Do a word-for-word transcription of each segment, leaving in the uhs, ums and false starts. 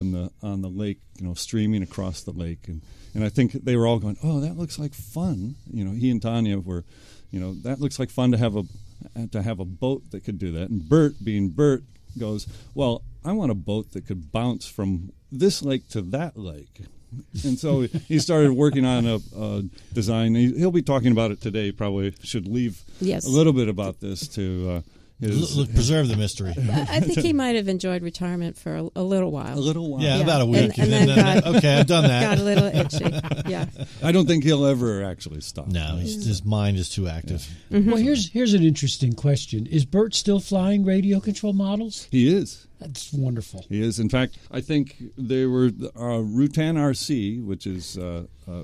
on the on the lake, you know, streaming across the lake, and, and I think they were all going, "Oh, that looks like fun." You know, he and Tanya were, you know, that looks like fun to have a to have a boat that could do that. And Bert, being Bert, goes, "Well, I want a boat that could bounce from this lake to that lake." And so he started working on a, a design. He, he'll be talking about it today. Probably should leave yes. a little bit about this to uh, his, L- preserve the mystery. I think he might have enjoyed retirement for a, a little while. A little while, yeah, yeah. about a week. And, and then, then got, okay, I've done that. Got a little itchy. Yeah, I don't think he'll ever actually stop. No, he's, his mind is too active. Yeah. Mm-hmm. Well, here's here's an interesting question: is Bert still flying radio control models? He is. That's wonderful. He is. In fact, I think they were uh, Rutan R C, which is uh, uh,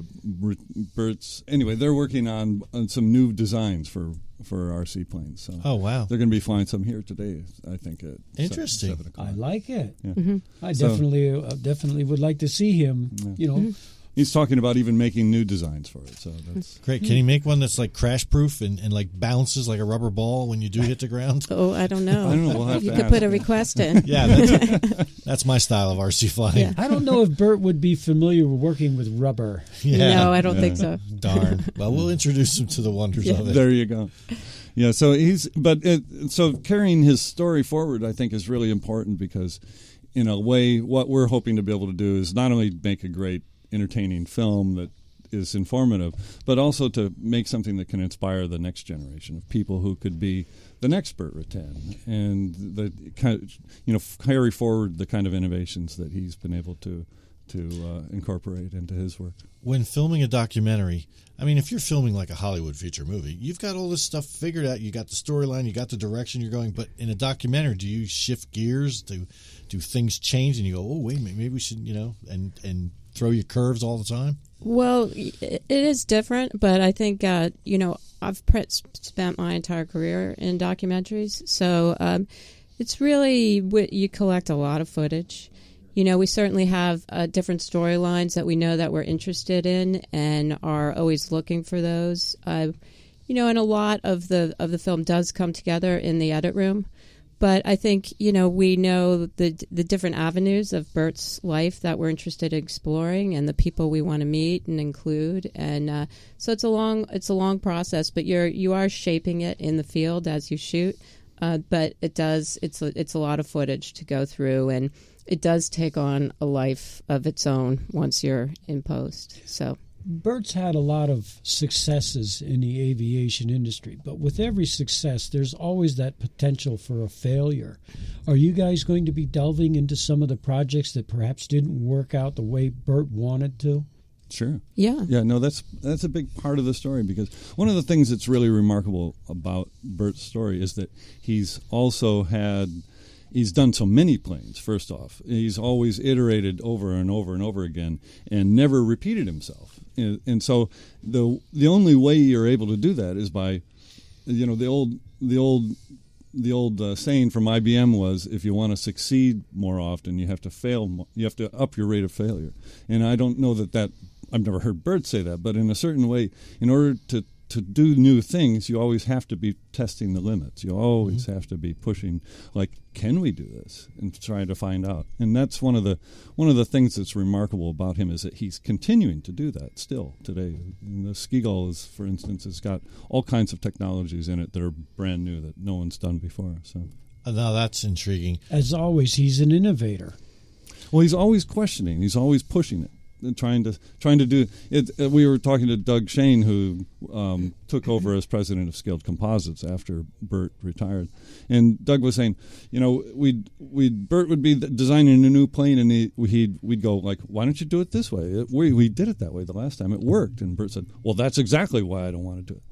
Bert's. Anyway, they're working on, on some new designs for, for R C planes. So oh, wow. They're going to be flying some here today, I think. At Interesting. seven, seven I like it. Yeah. Mm-hmm. I So- definitely uh, definitely would like to see him, Yeah. you know. Mm-hmm. He's talking about even making new designs for it. So that's Great. Can you make one that's like crash proof and, and like bounces like a rubber ball when you do hit the ground? Oh, I don't know. I don't know. We'll have you to could ask. put a request in. Yeah, that's, that's my style of R C flying. Yeah. I don't know if Bert would be familiar with working with rubber. Yeah. No, I don't Yeah. think so. Darn. Well, we'll introduce him to the wonders Yeah. of it. There you go. Yeah, so he's but it, so carrying his story forward, I think, is really important because, in a way, what we're hoping to be able to do is not only make a great, entertaining film that is informative, but also to make something that can inspire the next generation of people who could be the next Bert Rutan and the kind of, you know, carry forward the kind of innovations that he's been able to to uh, incorporate into his work. When filming a documentary, I mean, if you're filming like a Hollywood feature movie, you've got all this stuff figured out. You got the storyline, you got the direction you're going. But in a documentary, do you shift gears? Do do things change? And you go, oh wait, maybe we should, you know, and and throw your curves all the time? Well, it is different, but I think, uh, you know, I've pre- spent my entire career in documentaries, so um, it's really, you collect a lot of footage. You know, we certainly have uh, different storylines that we know that we're interested in and are always looking for those. Uh, you know, and a lot of the of the film does come together in the edit room. But I think, you know, we know the the different avenues of Bert's life that we're interested in exploring and the people we want to meet and include. And uh, so it's a long it's a long process, but you're you are shaping it in the field as you shoot. Uh, but it does it's a, it's a lot of footage to go through, and it does take on a life of its own once you're in post. So Bert's had a lot of successes in the aviation industry, but with every success, there's always that potential for a failure. Are you guys going to be delving into some of the projects that perhaps didn't work out the way Bert wanted to? Sure. yeah. Yeah, no, that's that's a big part of the story because one of the things that's really remarkable about Bert's story is that he's also had he's done so many planes, first off. He's always iterated over and over and over again and never repeated himself. And, and so the the only way you're able to do that is by, you know, the old the old the old uh, saying from I B M was, if you want to succeed more often, you have to fail. More, you have to up your rate of failure. And I don't know that that I've never heard Bert say that, but in a certain way, in order to to do new things, you always have to be testing the limits. You always mm-hmm. have to be pushing, like, can we do this, and trying to find out. And that's one of the one of the things that's remarkable about him is that he's continuing to do that still today. And the Skigull, is, for instance, has got all kinds of technologies in it that are brand new that no one's done before. So, uh, now that's intriguing. As always, he's an innovator. Well, he's always questioning. He's always pushing it. Trying to trying to do it. Uh, we were talking to Doug Shane, who um, took over as president of Scaled Composites after Bert retired, and Doug was saying, you know, we'd we Bert would be designing a new plane, and he, he'd we'd go like, why don't you do it this way? It, we we did it that way the last time. It worked, and Bert said, well, that's exactly why I don't want to do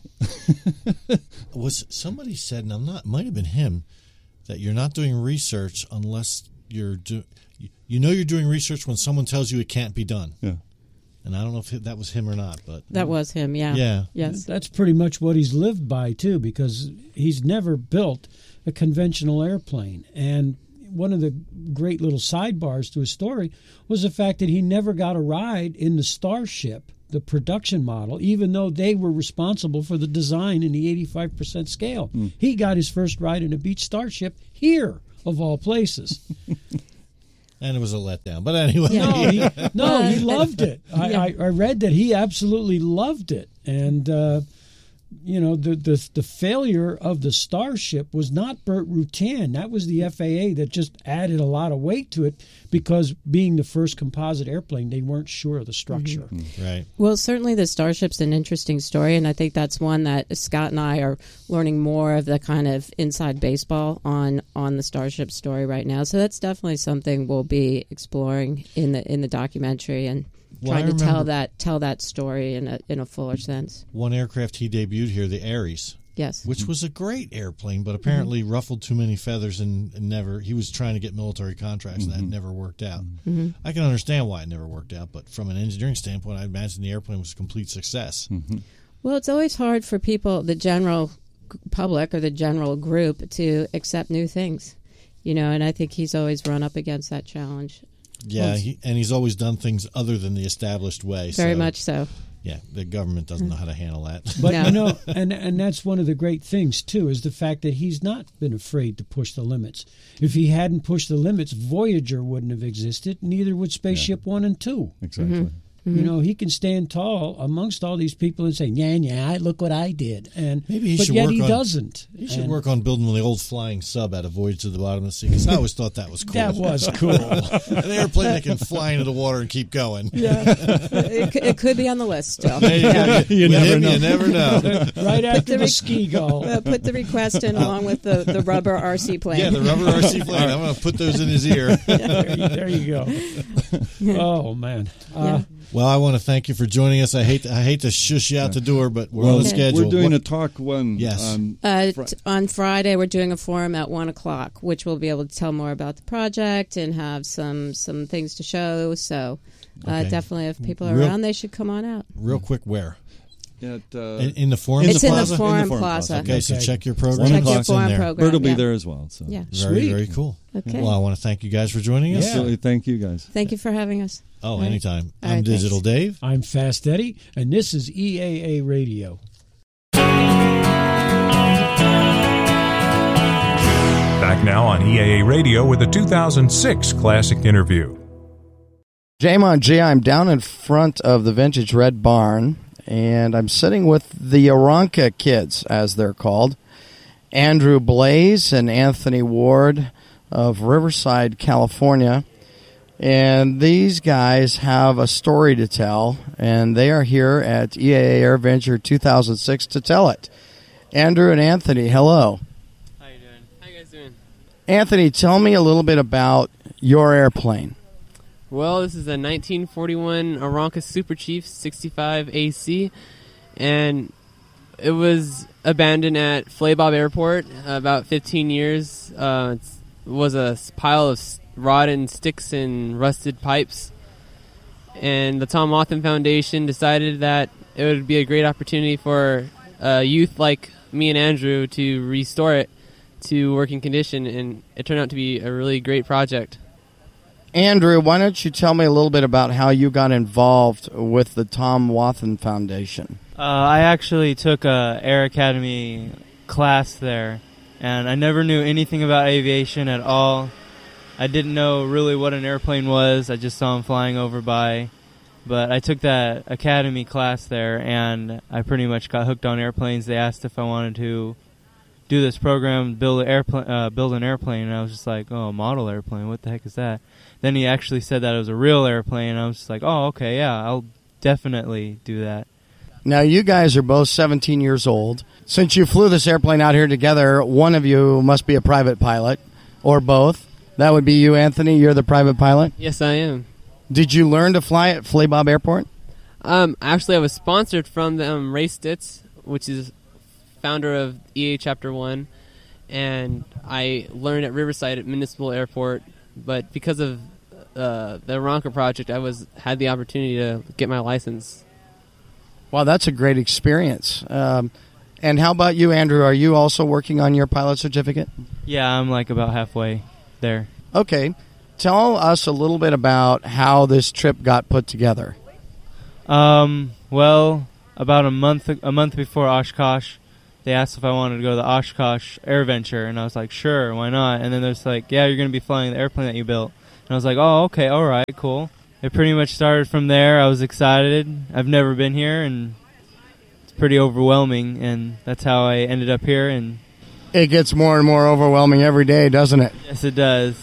it. Was somebody said, and I'm not, might have been him, that you're not doing research unless you're doing. You know you're doing research when someone tells you it can't be done. Yeah. And I don't know if that was him or not, but That was him, yeah. Yeah. Yes. That's pretty much what he's lived by, too, because he's never built a conventional airplane. And one of the great little sidebars to his story was the fact that he never got a ride in the Starship, the production model, even though they were responsible for the design in the eighty-five percent scale. Mm. He got his first ride in a Beech Starship here, of all places. And it was a letdown. But anyway. Yeah. No, he, no, he Uh, loved it. I, yeah. I, I read that he absolutely loved it. And, uh, you know, the, the the failure of the Starship was not Burt Rutan. That was the F A A that just added a lot of weight to it because being the first composite airplane, they weren't sure of the structure. Mm-hmm. Right. Well, certainly the Starship's an interesting story, and I think that's one that Scott and I are learning more of the kind of inside baseball on on the Starship story right now. So that's definitely something we'll be exploring in the in the documentary and Well, trying I to tell remember- that tell that story in a in a fuller sense. One aircraft he debuted here, the Ares, Yes. which was a great airplane, but apparently Mm-hmm. ruffled too many feathers and, and never. He was trying to get military contracts, and that never worked out. Mm-hmm. I can understand why it never worked out, but from an engineering standpoint, I imagine the airplane was a complete success. Well, it's always hard for people, the general g- public or the general group, to accept new things, you know. And I think he's always run up against that challenge. Yeah, Well, he, and he's always done things other than the established way. Very so, much so. Yeah, the government doesn't know how to handle that. But No. you know, and and that's one of the great things too, is the fact that he's not been afraid to push the limits. If he hadn't pushed the limits, Voyager wouldn't have existed. Neither would Spaceship One and Two. Exactly. You know, he can stand tall amongst all these people and say, "Yeah, yeah, look what I did." And Maybe he but should yet work he on- doesn't. You should And work on building the old flying sub out of Voyage to the Bottom of the Sea, because I always thought that was cool. That was cool. An airplane that can fly into the water and keep going. Yeah. it, c- it could be on the list still. There you Yeah. go. You With never him, know. You never know. Right after the the re- ski gull. Uh, put the request in along with the, the rubber R C plane. Yeah, the rubber R C plane. I'm going to put those in his ear. there, you, there you go. Oh man. Uh, Yeah. Well, I want to thank you for joining us. I hate to, I hate to shush you out the door, but we're on Well, the schedule. we're doing What- a talk one. Yes. On Uh, Fri- t- on Friday, we're doing a forum at one o'clock, which we'll be able to tell more about the project and have some some things to show. So, uh, Okay. definitely, if people are Real- around, they should come on out. real quick, where? at, uh, In, in the forum? It's in the plaza? forum In the Forum plaza. Plaza. Okay, so Okay. check your program. One Check o'clock. your It's in forum there. program. Bert will be yeah. there as well. So Yeah. Very, Sweet. very cool. Okay. Well, I want to thank you guys for joining us. Yeah. Absolutely. Thank you guys. Thank you for having us. Oh, All right. anytime. All I'm right, Digital thanks. Dave. I'm Fast Eddie, and this is E A A Radio. Back now on E A A Radio with a two thousand six classic interview. Jamon G, I'm down in front of the Vintage Red Barn, and I'm sitting with the Aranca kids, as they're called, Andrew Blaze and Anthony Ward of Riverside, California. And these guys have a story to tell, and they are here at E A A AirVenture two thousand six to tell it. Andrew and Anthony, hello. How you doing? How you guys doing? Anthony, tell me a little bit about your airplane. Well, this is a nineteen forty-one Aranca Super Chief sixty-five A C, and it was abandoned at Flabob Airport about fifteen years. Uh, it's- it was a s- pile of s- rotten sticks and rusted pipes, and the Tom Wathen Foundation decided that it would be a great opportunity for uh, youth like me and Andrew to restore it to working condition, and it turned out to be a really great project. Andrew, why don't you tell me a little bit about how you got involved with the Tom Wathen Foundation? Uh, I actually took a Air Academy class there, and I never knew anything about aviation at all. I didn't know really what an airplane was. I just saw them flying over by. But I took that academy class there, and I pretty much got hooked on airplanes. They asked if I wanted to do this program, build an airplane, uh, build an airplane, and I was just like, "Oh, a model airplane? What the heck is that?" Then he actually said that it was a real airplane, and I was just like, "Oh, okay, yeah, I'll definitely do that." Now, you guys are both seventeen years old. Since you flew this airplane out here together, one of you must be a private pilot, or both. That would be you, Anthony. You're the private pilot. Yes, I am. Did you learn to fly at Flabob Airport? Um, actually, I was sponsored from the, um, Ray Stitz, which is founder of E A Chapter one, and I learned at Riverside at Municipal Airport. But because of uh, the Aranca project, I was had the opportunity to get my license. Wow, that's a great experience. Um, and how about you, Andrew? Are you also working on your pilot certificate? Yeah, I'm like about halfway there. Okay. Tell us a little bit about how this trip got put together. Um, well, about a month a month before Oshkosh, they asked if I wanted to go to the Oshkosh AirVenture, and I was like, sure, why not? And then there's like, yeah, you're going to be flying the airplane that you built. And I was like, oh, okay, all right, cool. It pretty much started from there. I was excited. I've never been here, and it's pretty overwhelming, and that's how I ended up here. And it gets more and more overwhelming every day, doesn't it? Yes, it does.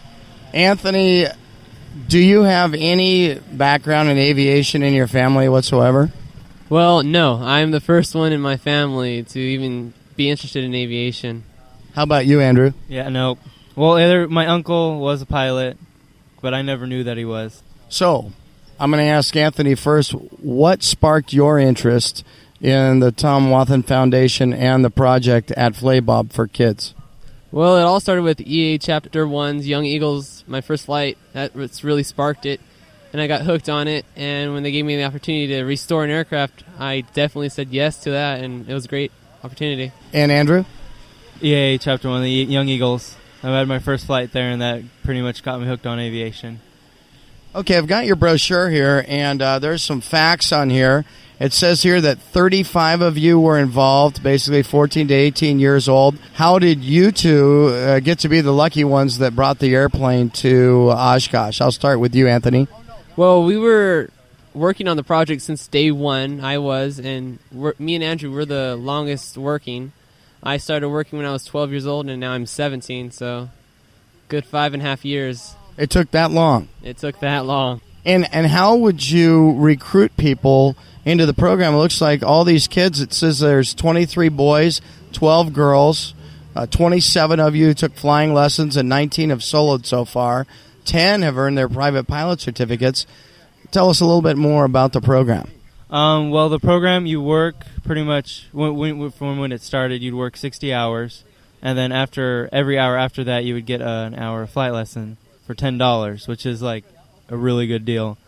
Anthony, do you have any background in aviation in your family whatsoever? Well, no. I'm the first one in my family to even be interested in aviation. How about you, Andrew? Yeah, no. Well, either, my uncle was a pilot, but I never knew that he was. So, I'm going to ask Anthony first, what sparked your interest in the Tom Wathen Foundation and the project at Flaybob for Kids? Well, it all started with E A Chapter one's Young Eagles, my first flight. That's really sparked it, and I got hooked on it, and when they gave me the opportunity to restore an aircraft, I definitely said yes to that, and it was a great opportunity. And Andrew? E A Chapter one, the Young Eagles. I had my first flight there, and that pretty much got me hooked on aviation. Okay, I've got your brochure here, and uh, there's some facts on here. It says here that thirty-five of you were involved, basically fourteen to eighteen years old. How did you two uh, get to be the lucky ones that brought the airplane to Oshkosh? I'll start with you, Anthony. Well, we were working on the project since day one, I was, and we're, me and Andrew were the longest working. I started working when I was twelve years old, and now I'm seventeen, so good five and a half years. It took that long? It took that long. And and how would you recruit people into the program? It looks like all these kids, it says there's twenty-three boys, twelve girls, uh, twenty-seven of you took flying lessons, and nineteen have soloed so far. ten have earned their private pilot certificates. Tell us a little bit more about the program. Um, well, the program, you work pretty much, when, when, from when it started, you'd work sixty hours, and then after every hour after that, you would get uh, an hour of flight lesson for ten dollars, which is like a really good deal.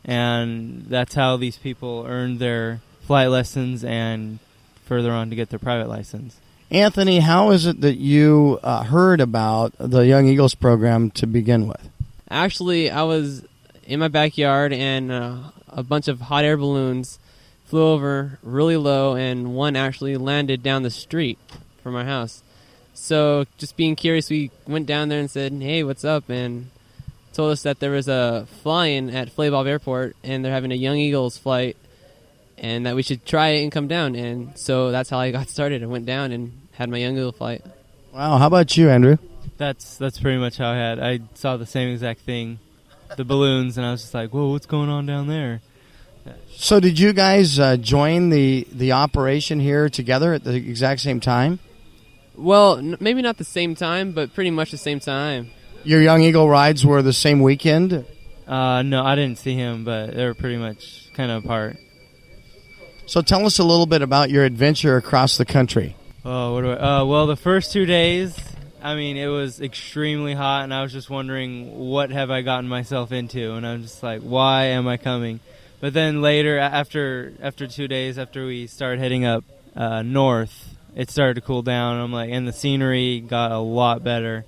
And that's how these people earned their flight lessons and further on to get their private license. Anthony, how is it that you uh, heard about the Young Eagles program to begin with? Actually, I was in my backyard, and uh, a bunch of hot air balloons flew over really low, and one actually landed down the street from our house. So just being curious, we went down there and said, hey, what's up? And told us that there was a fly-in at Flaybob Airport, and they're having a Young Eagles flight, and that we should try it and come down. And so that's how I got started. I went down and had my Young Eagle flight. Wow. How about you, Andrew? That's that's pretty much how I had. I saw the same exact thing, the balloons, and I was just like, whoa, what's going on down there? So did you guys uh, join the, the operation here together at the exact same time? Well, n- maybe not the same time, but pretty much the same time. Your Young Eagle rides were the same weekend? Uh, no, I didn't see him, but they were pretty much kind of apart. So tell us a little bit about your adventure across the country. Oh, what do I? Uh, well, the first two days, I mean, it was extremely hot, and I was just wondering, what have I gotten myself into? And I'm just like, why am I coming? But then later, after after two days, after we started heading up uh, north, it started to cool down. I'm like, and the scenery got a lot better,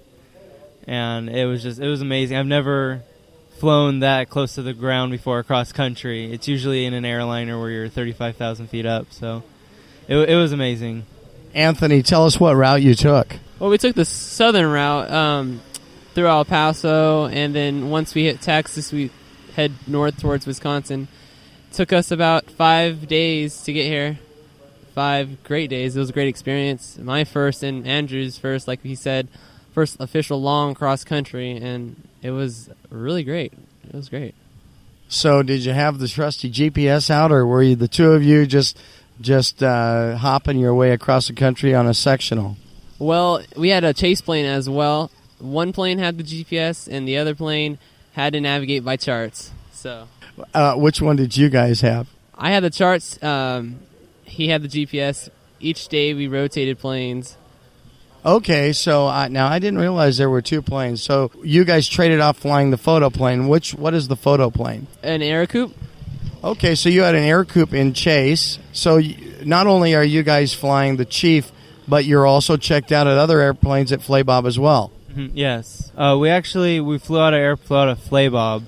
and it was just it was amazing. I've never flown that close to the ground before across country. It's usually in an airliner where you're thirty-five thousand feet up. So it it was amazing. Anthony, tell us what route you took. Well, we took the southern route um, through El Paso, and then once we hit Texas, we head north towards Wisconsin. It took us about five days to get here. Five great days. It was a great experience. My first and Andrew's first, like he said, first official long cross country, and it was really great. It was great. So did you have the trusty G P S out, or were you the two of you just just uh, hopping your way across the country on a sectional? Well, we had a chase plane as well. One plane had the G P S, and the other plane had to navigate by charts. So, uh, which one did you guys have? I had the charts. Um, he had the G P S. Each day we rotated planes. Okay, so uh, now I didn't realize there were two planes. So you guys traded off flying the photo plane. Which what is the photo plane? An Air-Coupe. Okay, so you had an Air-Coupe in chase. So y- not only are you guys flying the Chief, but you're also checked out at other airplanes at Flaybob as well. Mm-hmm, yes, uh, we actually we flew out of air flew out of Flaybob.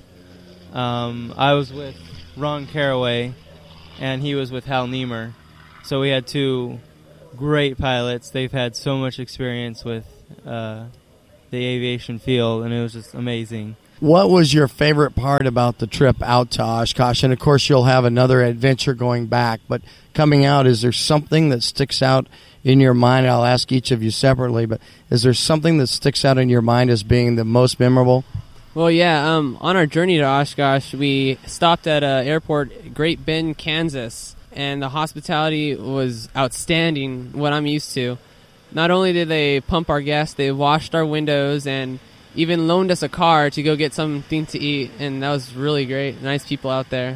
Um, I was with Ron Caraway, and he was with Hal Niemer. So we had two great pilots. They've had so much experience with uh, the aviation field, and it was just amazing. What was your favorite part about the trip out to Oshkosh? And, of course, you'll have another adventure going back. But coming out, is there something that sticks out in your mind? I'll ask each of you separately, but is there something that sticks out in your mind as being the most memorable? Well, yeah, um, on our journey to Oshkosh, we stopped at an airport, Great Bend, Kansas, and the hospitality was outstanding, what I'm used to. Not only did they pump our gas, they washed our windows and even loaned us a car to go get something to eat, and that was really great. Nice people out there.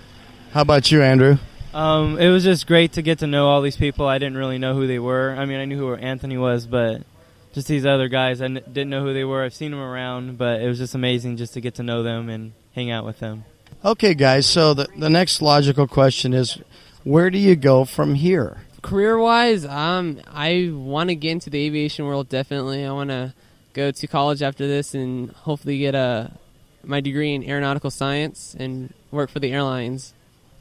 How about you, Andrew? Um, it was just great to get to know all these people. I didn't really know who they were. I mean, I knew who Anthony was, but just these other guys, I n- didn't know who they were. I've seen them around, but it was just amazing just to get to know them and hang out with them. Okay, guys, so the, the next logical question is, where do you go from here? Career-wise, um, I want to get into the aviation world, definitely. I want to go to college after this and hopefully get a my degree in aeronautical science and work for the airlines.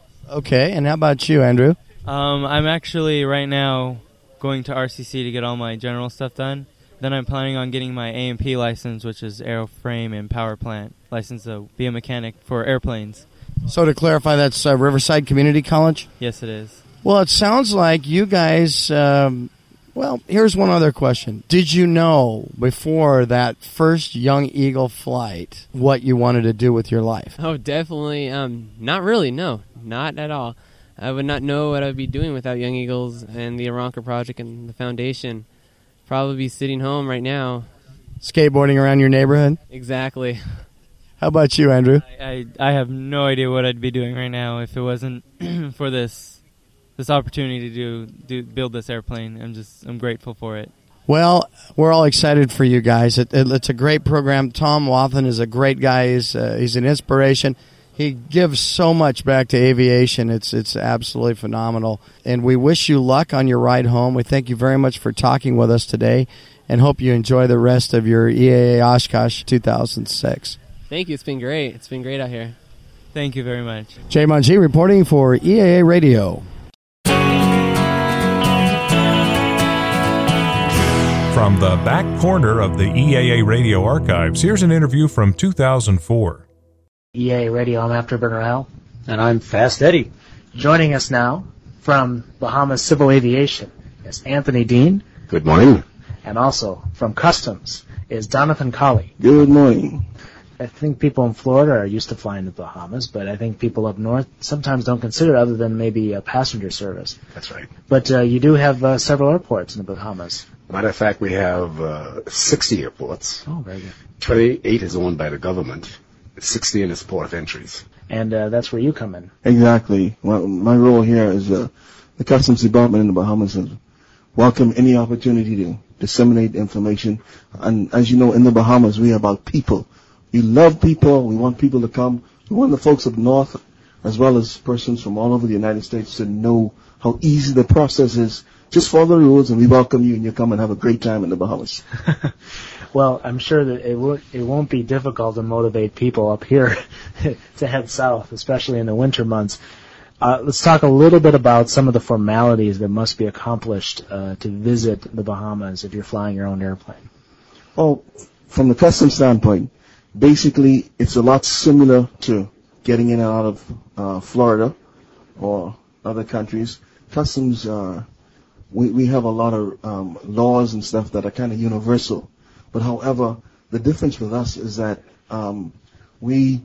Okay, and how about you, Andrew? Um, I'm actually right now going to R C C to get all my general stuff done. Then I'm planning on getting my A M P license, which is aeroframe and power plant license to be a mechanic for airplanes. So to clarify, that's uh, Riverside Community College? Yes, it is. Well, it sounds like you guys... Um, well, here's one other question. Did you know before that first Young Eagle flight what you wanted to do with your life? Oh, definitely. Um, not really, no. Not at all. I would not know what I would be doing without Young Eagles and the Aranca Project and the foundation. Probably be sitting home right now. Skateboarding around your neighborhood? Exactly. How about you, Andrew? I, I, I have no idea what I'd be doing right now if it wasn't for this this opportunity to do, do build this airplane. I'm just I'm grateful for it. Well, we're all excited for you guys. It, it, it's a great program. Tom Wathen is a great guy. He's, uh, he's an inspiration. He gives so much back to aviation. It's it's absolutely phenomenal. And we wish you luck on your ride home. We thank you very much for talking with us today and hope you enjoy the rest of your E A A Oshkosh two thousand six. Thank you. It's been great. It's been great out here. Thank you very much. Jay Mongie reporting for E A A Radio. From the back corner of the E A A Radio archives, here's an interview from two thousand four. E A A Radio, I'm Afterburner Al. And I'm Fast Eddie. Joining us now from Bahamas Civil Aviation is Anthony Dean. Good morning. And also from Customs is Donathan Colley. Good morning. I think people in Florida are used to flying to the Bahamas, but I think people up north sometimes don't consider it other than maybe a passenger service. That's right. But uh, you do have uh, several airports in the Bahamas. Matter of fact, we have uh, sixty airports. Oh, very good. twenty-eight is owned by the government. sixteen is port of entries. And uh, that's where you come in. Exactly. Well, my role here is uh, the Customs Department in the Bahamas has welcome any opportunity to disseminate information. And as you know, in the Bahamas, we are about people. We love people. We want people to come. We want the folks up north, as well as persons from all over the United States, to know how easy the process is. Just follow the rules, and we welcome you, and you come and have a great time in the Bahamas. Well, I'm sure that it, w- it won't be difficult to motivate people up here to head south, especially in the winter months. Uh, let's talk a little bit about some of the formalities that must be accomplished uh, to visit the Bahamas if you're flying your own airplane. Well, from the customs standpoint, basically it's a lot similar to getting in and out of uh, Florida or other countries. Customs, uh, we, we have a lot of um, laws and stuff that are kind of universal. But however, the difference with us is that um, we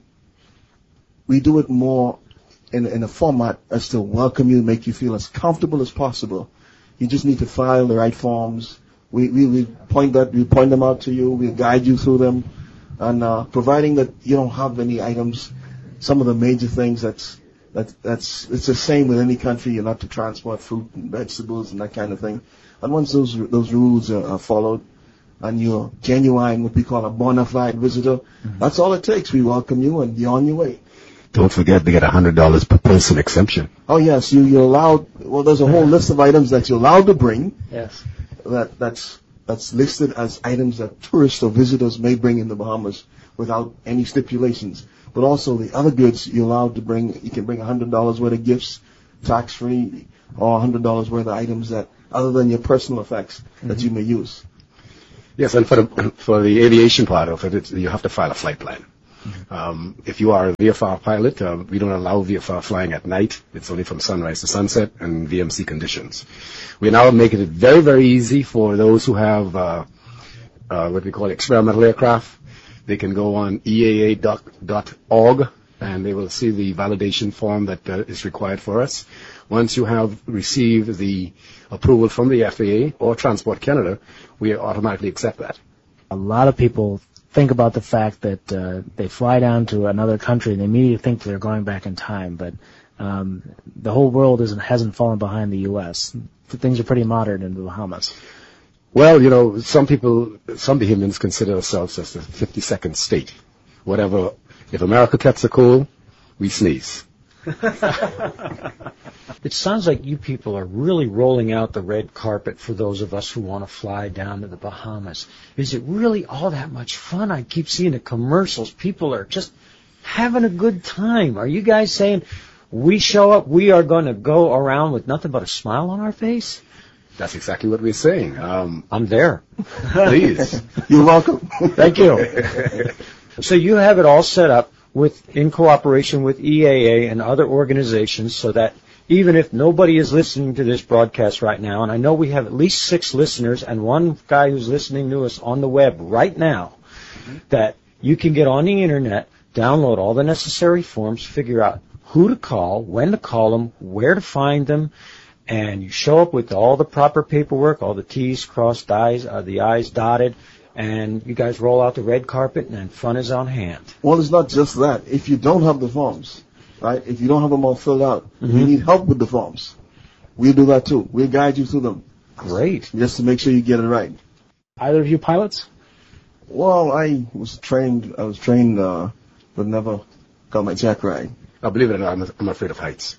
we do it more in, in a format as to welcome you, make you feel as comfortable as possible. You just need to file the right forms. We we, we point that we point them out to you. We'll guide you through them, and uh, providing that you don't have any items, some of the major things that's that that's it's the same with any country. You're not to transport fruit and vegetables and that kind of thing. And once those those rules are, are followed, and you're genuine, what we call a bona fide visitor, mm-hmm. that's all it takes. We welcome you, and you're on your way. Don't forget to get one hundred dollars per person exemption. Oh, yes. You, you're allowed, well, there's a whole list of items that you're allowed to bring. Yes. That, that's, that's listed as items that tourists or visitors may bring in the Bahamas without any stipulations. But also the other goods you're allowed to bring, you can bring one hundred dollars worth of gifts, tax-free, or one hundred dollars worth of items that, other than your personal effects, mm-hmm. that you may use. Yes, and for the for the aviation part of it, it's, you have to file a flight plan. Um, if you are a V F R pilot, uh, we don't allow V F R flying at night. It's only from sunrise to sunset and V M C conditions. We're now making it very, very easy for those who have uh, uh, what we call experimental aircraft. They can go on E A A dot org and they will see the validation form that uh, is required for us. Once you have received the approval from the F A A or Transport Canada, we automatically accept that. A lot of people think about the fact that uh, they fly down to another country and they immediately think they're going back in time, but um, the whole world isn't, hasn't fallen behind the U S Things are pretty modern in the Bahamas. Well, you know, some people, some Bahamians consider ourselves as the fifty-second state. Whatever, if America kept it cool, we sneeze. It sounds like you people are really rolling out the red carpet for those of us who want to fly down to the Bahamas. Is it really all that much fun? I keep seeing the commercials. People are just having a good time. Are you guys saying we show up, we are going to go around with nothing but a smile on our face? That's exactly what we're saying. Um, I'm there. Please. You're welcome. Thank you. So you have it all set up with in cooperation with E A A and other organizations so that even if nobody is listening to this broadcast right now, and I know we have at least six listeners and one guy who's listening to us on the web right now, mm-hmm. that you can get on the internet, download all the necessary forms, figure out who to call, when to call them, where to find them, and you show up with all the proper paperwork, all the T's crossed, I's, uh, the I's dotted, and you guys roll out the red carpet, and then fun is on hand. Well, it's not just that. If you don't have the forms, right, if you don't have them all filled out, mm-hmm. you need help with the forms. We'll do that too. We'll guide you through them. Great. Just to make sure you get it right. Either of you pilots? Well, I was trained, I was trained, uh, but never got my jack right. I believe it or not, I'm, I'm afraid of heights.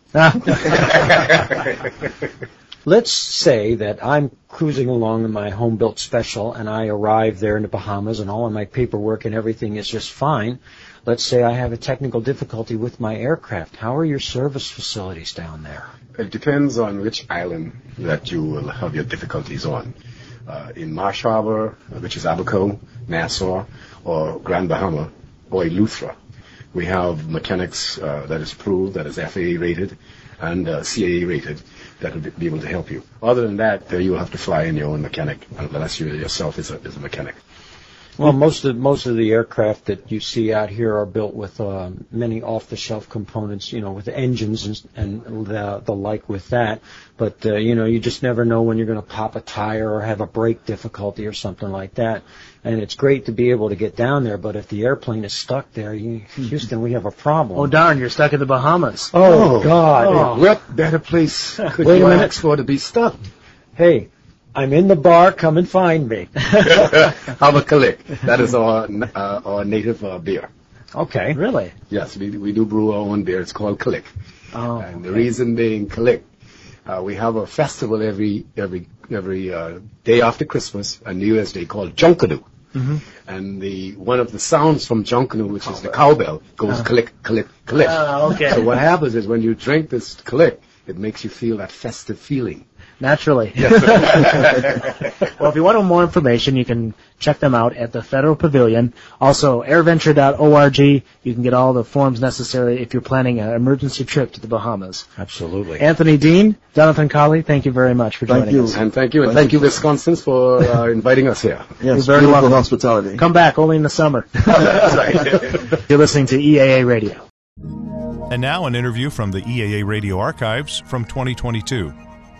Let's say that I'm cruising along in my home-built special and I arrive there in the Bahamas and all of my paperwork and everything is just fine. Let's say I have a technical difficulty with my aircraft. How are your service facilities down there? It depends on which island that you will have your difficulties on. Uh, in Marsh Harbor, which is Abaco, Nassau, or Grand Bahama, or Eleuthera, we have mechanics uh, that is approved, that is F A A rated, and uh, C A A rated, that will be able to help you. Other than that, uh, you will have to fly in your own mechanic, unless you yourself is a, is a mechanic. Well, most of most of the aircraft that you see out here are built with uh, many off-the-shelf components, you know, with engines and, and the, the like with that. But, uh, you know, you just never know when you're going to pop a tire or have a brake difficulty or something like that. And it's great to be able to get down there, but if the airplane is stuck there, you, Houston, we have a problem. Oh, darn, you're stuck in the Bahamas. Oh, oh God. Oh. What better place could Wait you a minute. ask for to be stuck? Hey. I'm in the bar. Come and find me. Hava Kalik. That is our uh, our native uh, beer. Okay. Really? Yes, we we do brew our own beer. It's called Kalik. Oh. And the reason being Kalik, uh, we have a festival every every every uh, day after Christmas, a New Year's Day called Junkadoo. Mm-hmm. And the one of the sounds from Junkadoo, which is the cowbell, goes uh-huh. Kalik, Kalik, Kalik. Oh, okay. So what happens is when you drink this Kalik, it makes you feel that festive feeling. Naturally. Yes. Well, if you want more information, you can check them out at the Federal Pavilion. Also, airventure dot org. You can get all the forms necessary if you're planning an emergency trip to the Bahamas. Absolutely. Anthony Dean, Jonathan Colley, thank you very much for joining Thank you. us. And thank you, and Thank thank you, Wisconsin, for uh, inviting us here. Yes, You're very beautiful welcome. hospitality. Come back only in the summer. That's right. You're listening to E A A Radio. And now an interview from the E A A Radio Archives from twenty twenty-two.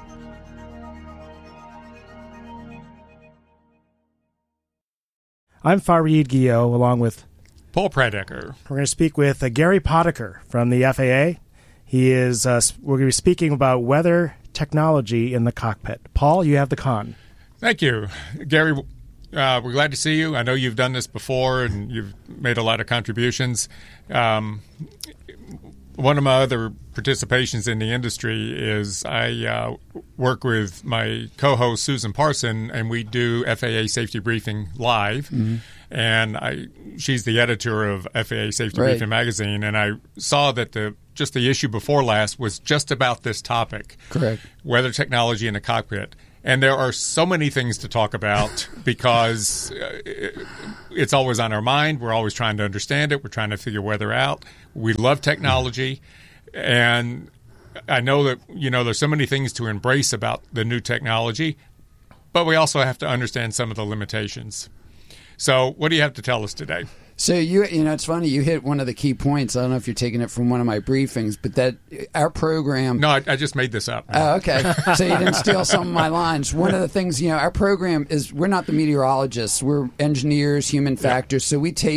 I'm Fareed Guillot, along with Paul Pradecker. We're going to speak with uh, Gary Potaker from the F A A. He is. Uh, we're going to be speaking about weather technology in the cockpit. Paul, you have the con. Thank you, Gary. Uh, we're glad to see you. I know you've done this before, and you've made a lot of contributions. Um, one of my other participations in the industry is I uh, work with my co-host Susan Parson, and we do F A A Safety Briefing live. Mm-hmm. And I, she's the editor of F A A Safety Right. Briefing magazine, and I saw that the just the issue before last was just about this topic. Correct. Weather technology in the cockpit. And there are so many things to talk about because uh, it's always on our mind. We're always trying to understand it. We're trying to figure weather out. We love technology. And I know that, you know, there's so many things to embrace about the new technology, but we also have to understand some of the limitations. So what do you have to tell us today? So you you know, it's funny, you hit one of the key points. I don't know if you're taking it from one of my briefings, but that our program... No, I, I just made this up. Oh, okay. So you didn't steal some of my lines. One of the things, you know, our program is, we're not the meteorologists. We're engineers, human factors. So we take